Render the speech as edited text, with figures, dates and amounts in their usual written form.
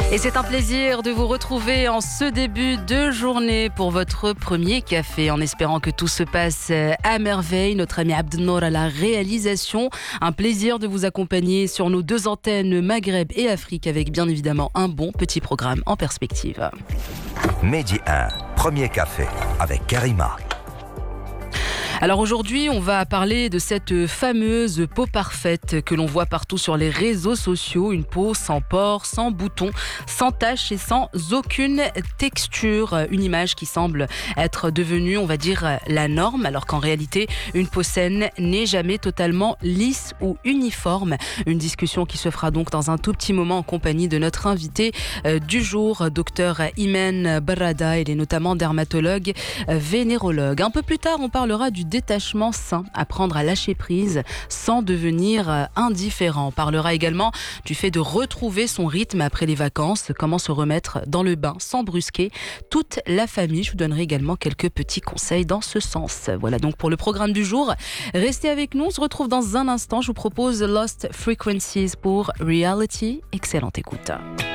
Et c'est un plaisir de vous retrouver en ce début de journée pour votre premier café, en espérant que tout se passe à merveille. Notre ami Abdelnour à la réalisation. Un plaisir de vous accompagner sur nos deux antennes Maghreb et Afrique, avec bien évidemment un bon petit programme en perspective. Midi 1, premier café avec Karima. Alors aujourd'hui, on va parler de cette fameuse peau parfaite que l'on voit partout sur les réseaux sociaux. Une peau sans pores, sans boutons, sans taches et sans aucune texture. Une image qui semble être devenue, on va dire, la norme, alors qu'en réalité, une peau saine n'est jamais totalement lisse ou uniforme. Une discussion qui se fera donc dans un tout petit moment en compagnie de notre invité du jour, docteur Imen Barrada. Il est notamment dermatologue, vénérologue. Un peu plus tard, on parlera du détachement sain, apprendre à lâcher prise sans devenir indifférent. On parlera également du fait de retrouver son rythme après les vacances, comment se remettre dans le bain sans brusquer toute la famille. Je vous donnerai également quelques petits conseils dans ce sens. Voilà donc pour le programme du jour. Restez avec nous, on se retrouve dans un instant. Je vous propose Lost Frequencies pour Reality. Excellente écoute.